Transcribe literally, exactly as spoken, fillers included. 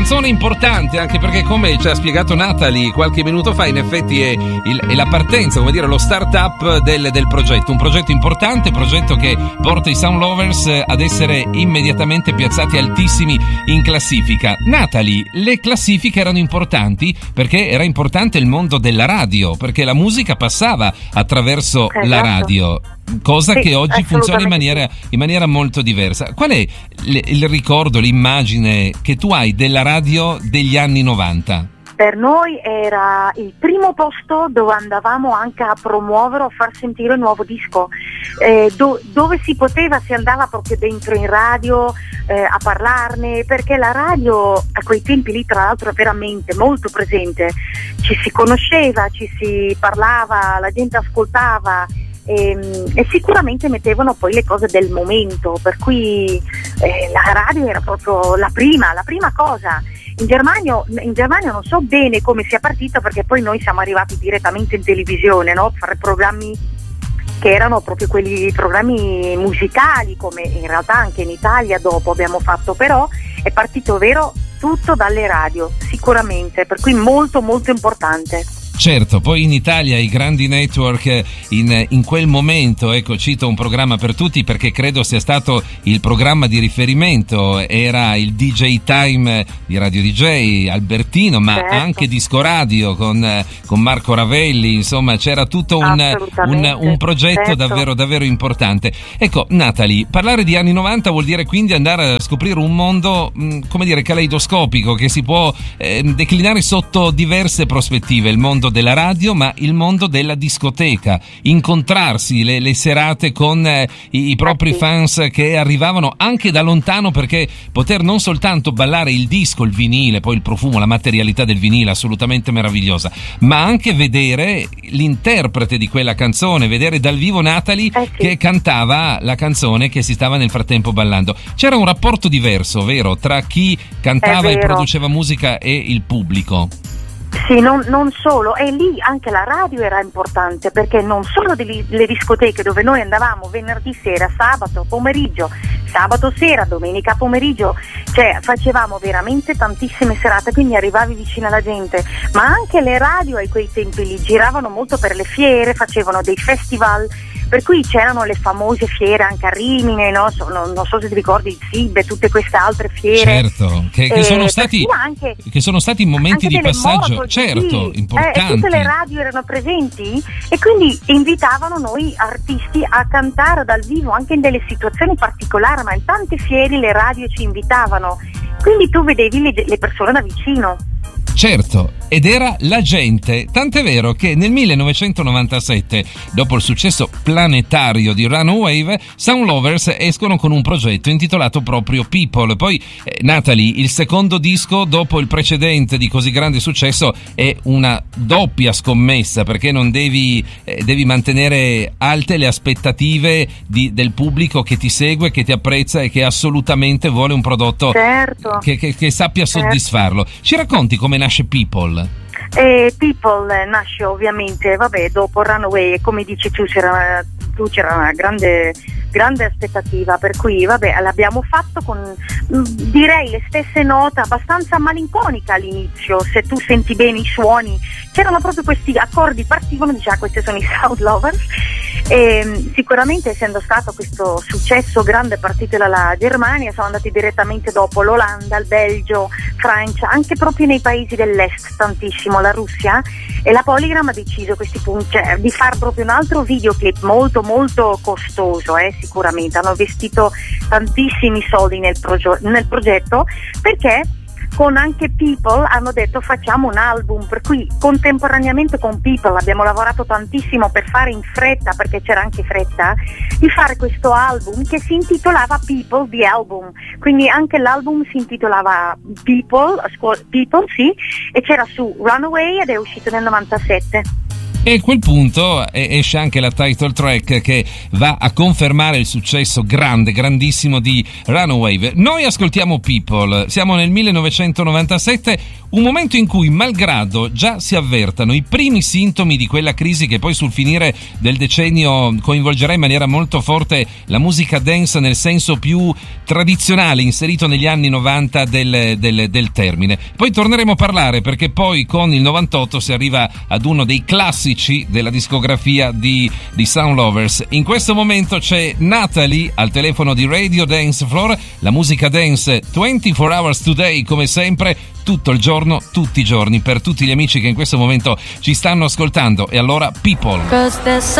canzone importante, anche perché, come ci ha spiegato Natalie qualche minuto fa, in effetti è, il, è la partenza, come dire, lo start-up del, del progetto. Un progetto importante, progetto che porta i Sound Lovers ad essere immediatamente piazzati altissimi in classifica. Natalie, le classifiche erano importanti perché era importante il mondo della radio, perché la musica passava attraverso esatto. la radio, cosa sì, che oggi funziona in maniera, in maniera molto diversa. Qual è le, il ricordo, l'immagine che tu hai della radio degli anni novanta? Per noi era il primo posto dove andavamo anche a promuovere o a far sentire il nuovo disco, eh, do, dove si poteva, si andava proprio dentro in radio eh, a parlarne, perché la radio a quei tempi lì tra l'altro è veramente molto presente, ci si conosceva, ci si parlava, la gente ascoltava. E, e sicuramente mettevano poi le cose del momento, per cui eh, la radio era proprio la prima, la prima cosa. In Germania, in Germania non so bene come sia partita, perché poi noi siamo arrivati direttamente in televisione, no? Fare programmi che erano proprio quelli programmi musicali, come in realtà anche in Italia dopo abbiamo fatto, però è partito vero tutto dalle radio, sicuramente, per cui molto molto importante. Certo, poi in Italia i grandi network in, in quel momento, ecco, cito un programma per tutti perché credo sia stato il programma di riferimento, era il D J Time di Radio D J, Albertino, ma certo. anche Disco Radio con, con Marco Ravelli, insomma c'era tutto un, un, un progetto certo. davvero davvero importante. Ecco, Natalie, parlare di anni novanta vuol dire quindi andare a scoprire un mondo, mh, come dire, caleidoscopico, che si può eh, declinare sotto diverse prospettive, il mondo della radio ma il mondo della discoteca, incontrarsi le, le serate con eh, i, i propri fans che arrivavano anche da lontano, perché poter non soltanto ballare il disco, il vinile, poi il profumo, la materialità del vinile assolutamente meravigliosa, ma anche vedere l'interprete di quella canzone, vedere dal vivo Natalie eh sì. che cantava la canzone che si stava nel frattempo ballando. C'era un rapporto diverso, vero, tra chi cantava e produceva musica e il pubblico? Sì, non, non solo, e lì anche la radio era importante, perché non solo delle, le discoteche dove noi andavamo venerdì sera, sabato pomeriggio, sabato sera, domenica pomeriggio, cioè facevamo veramente tantissime serate, quindi arrivavi vicino alla gente, ma anche le radio a quei tempi lì giravano molto per le fiere, facevano dei festival, per cui c'erano le famose fiere anche a Rimini, no? So, non, non so se ti ricordi il S I B e tutte queste altre fiere. Certo, che, che, eh, sono, stati, anche, che sono stati momenti di passaggio, moto, certo, sì, importanti. Eh, e tutte le radio erano presenti e quindi invitavano noi artisti a cantare dal vivo anche in delle situazioni particolari, ma in tante fiere le radio ci invitavano, quindi tu vedevi le, le persone da vicino. Certo, ed era la gente, tant'è vero che nel millenovecentonovantasette, dopo il successo planetario di Runaway, Sound Lovers escono con un progetto intitolato proprio People. Poi eh, Natalie, il secondo disco dopo il precedente di così grande successo è una doppia scommessa, perché non devi, eh, devi mantenere alte le aspettative di, del pubblico che ti segue, che ti apprezza e che assolutamente vuole un prodotto certo. che, che, che sappia certo. soddisfarlo. Ci racconti come nasce People? Eh, People nasce ovviamente, vabbè, dopo Runaway, e come dici tu c'era, tu c'era una grande, grande aspettativa, per cui vabbè, l'abbiamo fatto con direi le stesse note, abbastanza malinconica all'inizio, se tu senti bene i suoni, c'erano proprio questi accordi, partivano, diciamo, questi sono i Sound Lovers. E sicuramente, essendo stato questo successo grande partito dalla Germania, siamo andati direttamente dopo l'Olanda, il Belgio, Francia, anche proprio nei paesi dell'est tantissimo, la Russia, e la Polygram ha deciso questi punti, cioè, di fare proprio un altro videoclip molto molto costoso, eh, sicuramente hanno investito tantissimi soldi nel, progio- nel progetto, perché con anche People hanno detto facciamo un album, per cui contemporaneamente con People abbiamo lavorato tantissimo per fare in fretta, perché c'era anche fretta, di fare questo album che si intitolava People the Album, quindi anche l'album si intitolava People, People sì, e c'era su Runaway ed è uscito nel novantasette. E a quel punto esce anche la title track che va a confermare il successo grande, grandissimo di Runaway. Noi ascoltiamo People, siamo nel millenovecentonovantasette, un momento in cui, malgrado già si avvertano i primi sintomi di quella crisi che poi sul finire del decennio coinvolgerà in maniera molto forte la musica dance nel senso più tradizionale, inserito negli anni novanta del, del, del termine. Poi torneremo a parlare, perché poi con il novantotto si arriva ad uno dei classici della discografia di, di Sound Lovers. In questo momento c'è Natalie al telefono di Radio Dance Floor, la musica dance ventiquattro hours today, come sempre, tutto il giorno, tutti i giorni, per tutti gli amici che in questo momento ci stanno ascoltando. E allora, People.